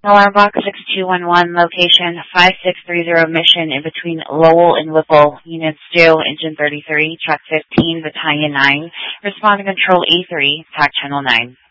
Alarm box 6211, location 5630 Mission, in between Lowell and Whipple. Units 2, Engine 33, Truck 15, Battalion 9. Responding control A3, TAC Channel 9.